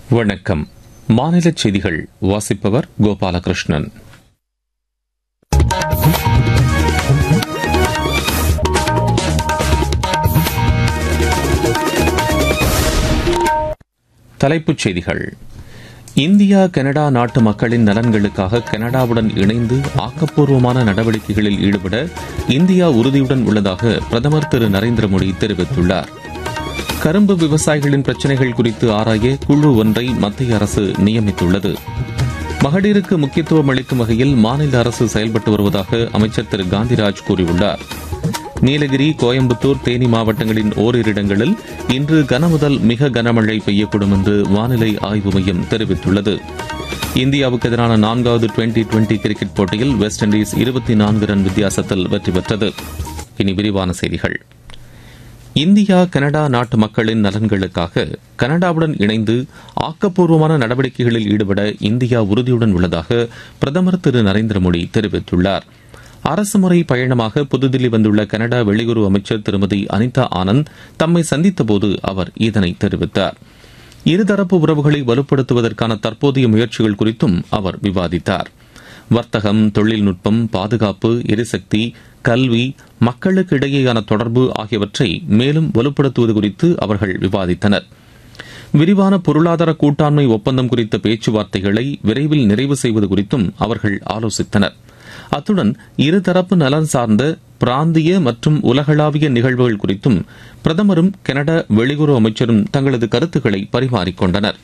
வணக்கம். மாநில செய்திகள் வாசிப்பவர் கோபாலகிருஷ்ணன். தலைப்புச் செய்திகள். இந்தியா கனடா நாட்டு மக்களின் நலன்களுக்காக கனடாவுடன் இணைந்து ஆக்கப்பூர்வமான நடவடிக்கைகளில் ஈடுபட இந்தியா உறுதியுடன் உள்ளதாக பிரதமர் திரு நரேந்திர மோடி தெரிவித்துள்ளார். கரும்பு விவசாயிகளின் பிரச்சினைகள் குறித்து ஆராய குழு ஒன்றை மத்திய அரசு நியமித்துள்ளது. மகளிருக்கு முக்கியத்துவம் அளிக்கும் வகையில் மாநில அரசு செயல்பட்டு வருவதாக அமைச்சர் திரு காந்திராஜ் கூறியுள்ளார். நீலகிரி, கோயம்புத்தூர், தேனி மாவட்டங்களின் ஓரிரு இடங்களில் இன்று கனமுதல் மிக கனமழை பெய்யக்கூடும் என்று வானிலை ஆய்வு மையம் தெரிவித்துள்ளது. இந்தியாவுக்கு எதிரான 4வது டுவெண்டி கிரிக்கெட் போட்டியில் வெஸ்ட் இண்டீஸ் 24 ரன் வித்தியாசத்தில் வெற்றி பெற்றது. இனி விரிவான செய்திகள். இந்தியா கனடா நாட்டு மக்களின் நலன்களுக்காக கனடாவுடன் இணைந்து ஆக்கப்பூர்வமான நடவடிக்கைகளில் ஈடுபட இந்தியா உறுதியுடன் உள்ளதாக பிரதமர் திரு நரேந்திர மோடி தெரிவித்துள்ளார். அரசுமுறை பயணமாக புதுதில்லி வந்துள்ள கனடா வெளியுறவு அமைச்சர் திருமதி அனிதா ஆனந்த் தம்மை சந்தித்தபோது அவர் இதனை தெரிவித்தார். இருதரப்பு உறவுகளை வலுப்படுத்துவதற்கான தற்போதைய முயற்சிகள் குறித்தும் அவர் விவாதித்தார். வர்த்தகம், தொழில்நுட்பம், பாதுகாப்பு, எரிசக்தி, கல்வி, மக்களுக்கு இடையேயான தொடர்பு ஆகியவற்றை மேலும் வலுப்படுத்துவது குறித்து அவர்கள் விவாதித்தனர். விரிவான பொருளாதார கூட்டாண்மை ஒப்பந்தம் குறித்த பேச்சுவார்த்தைகளை விரைவில் நிறைவு செய்வது குறித்தும் அவர்கள் ஆலோசித்தனர். அத்துடன் இருதரப்பு நலன் சார்ந்த பிராந்திய மற்றும் உலகளாவிய நிகழ்வுகள் குறித்தும் பிரதமரும் கனடா வெளியுறவு அமைச்சரும் தங்களது கருத்துக்களை பரிமாறிக்கொண்டனர்.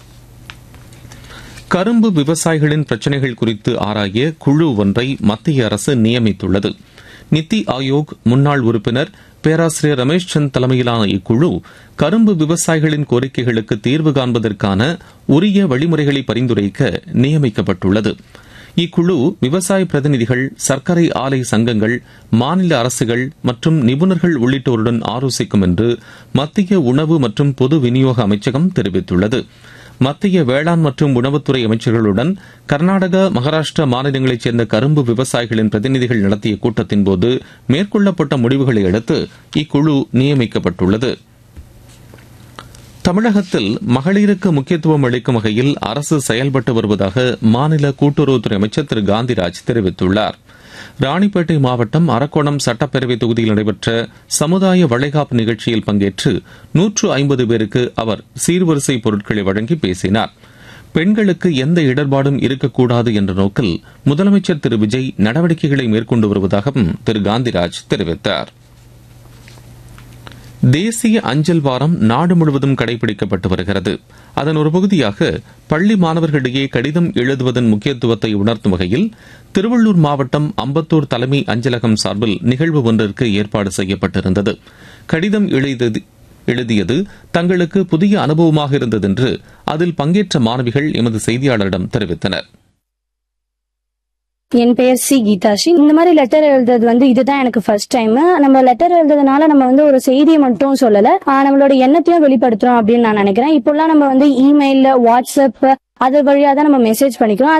கரும்பு விவசாயிகளின் பிரச்சினைகள் குறித்து ஆராய குழு ஒன்றை மத்திய அரசு நியமித்துள்ளது. நித்தி ஆயோக் முன்னாள் உறுப்பினர் பேராசிரியர் ரமேஷ் சந்த் தலைமையிலான இக்குழு கரும்பு விவசாயிகளின் கோரிக்கைகளுக்கு தீர்வு காண்பதற்கான உரிய வழிமுறைகளை பரிந்துரைக்க நியமிக்கப்பட்டுள்ளது. இக்குழு விவசாய பிரதிநிதிகள், சர்க்கரை ஆலை சங்கங்கள், மாநில அரசுகள் மற்றும் நிபுணர்கள் உள்ளிட்டோருடன் ஆலோசிக்கும் என்று மத்திய உணவு மற்றும் பொது விநியோக அமைச்சகம் தெரிவித்துள்ளது. மத்திய வேளாண் மற்றும் உணவுத்துறை அமைச்சர்களுடன் கர்நாடகா, மகாராஷ்டிரா மாநிலங்களைச் சேர்ந்த கரும்பு விவசாயிகளின் பிரதிநிதிகள் நடத்திய கூட்டத்தின்போது மேற்கொள்ளப்பட்ட முடிவுகளை அடுத்து இக்குழு நியமிக்கப்பட்டுள்ளது. தமிழகத்தில் மகளிருக்கு முக்கியத்துவம் அளிக்கும் வகையில் அரசு செயல்பட்டு வருவதாக மாநில கூட்டுறவுத்துறை அமைச்சர் திரு காந்திராஜ் தெரிவித்துள்ளார். ராணிப்பேட்டை மாவட்டம் அரக்கோணம் சட்டப்பேரவை தொகுதியில் நடைபெற்ற சமுதாய வளைகாப்பு நிகழ்ச்சியில் பங்கேற்று 150 பேருக்கு அவர் சீர்வரிசை பொருட்களை வழங்கி பேசினார். பெண்களுக்கு எந்த இடர்பாடும் இருக்கக்கூடாது என்ற நோக்கில் முதலமைச்சர் திரு விஜய் நடவடிக்கைகளை மேற்கொண்டு வருவதாகவும் திரு காந்திராஜ் தெரிவித்தார். தேசிய அஞ்சல் வாரம் நாடு முழுவதும் கடைபிடிக்கப்பட்டு வருகிறது. அதன் ஒரு பகுதியாக பள்ளி மாணவர்களிடையே கடிதம் எழுதுவதன் முக்கியத்துவத்தை உணர்த்தும் வகையில் திருவள்ளூர் மாவட்டம் அம்பத்தூர் தலைமை அஞ்சலகம் சார்பில் நிகழ்வு ஒன்றிற்கு ஏற்பாடு செய்யப்பட்டிருந்தது. கடிதம் எழுதியது தங்களுக்கு புதிய அனுபவமாக இருந்தது என்று அதில் பங்கேற்ற மாணவிகள் எமது செய்தியாளரிடம் தெரிவித்தனர். என் பெயர் சி கீதாஷி. இந்த மாதிரி லெட்டர் எழுதுறது இதுதான் எனக்கு ஃபர்ஸ்ட் டைம். நம்ம லெட்டர் எழுதுறதுனால நம்ம ஒரு செய்தியை மட்டும் சொல்லல, நம்மளோட எண்ணத்தையும் வெளிப்படுத்துறோம் அப்படின்னு நான் நினைக்கிறேன். இப்பெல்லாம் நம்ம இமெயில், வாட்ஸ்அப் அது வழியா தான் நம்ம மெசேஜ் பண்ணிக்கிறோம்.